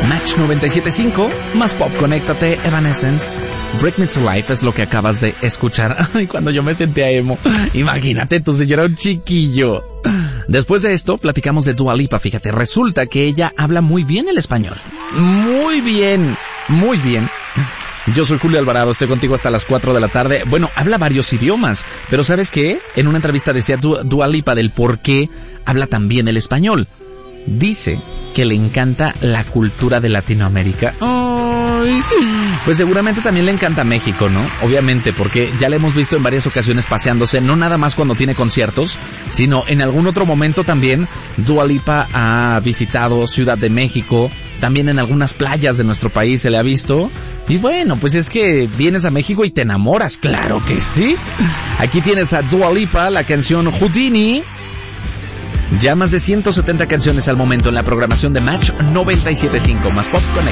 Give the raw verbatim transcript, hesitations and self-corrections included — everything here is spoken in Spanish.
Match noventa y siete punto cinco, más pop, conéctate, Evanescence. Break Me to Life es lo que acabas de escuchar. Ay, cuando yo me sentía emo. Imagínate, tú, si yo era un chiquillo. Después de esto, platicamos de Dua Lipa. Fíjate, resulta que ella habla muy bien el español. Muy bien, muy bien. Yo soy Julio Alvarado, estoy contigo hasta las cuatro de la tarde. Bueno, habla varios idiomas, pero ¿sabes qué? En una entrevista decía Dua, Dua Lipa del por qué habla tan bien el español. Dice que le encanta la cultura de Latinoamérica. Ay, pues seguramente también le encanta México, ¿no? Obviamente, porque ya la hemos visto en varias ocasiones paseándose, no nada más cuando tiene conciertos, sino en algún otro momento también. Dua Lipa ha visitado Ciudad de México, también en algunas playas de nuestro país se le ha visto. Y bueno, pues es que vienes a México y te enamoras, claro que sí. Aquí tienes a Dua Lipa, la canción Houdini. Ya más de ciento setenta canciones al momento en la programación de Match noventa y siete punto cinco, más pop con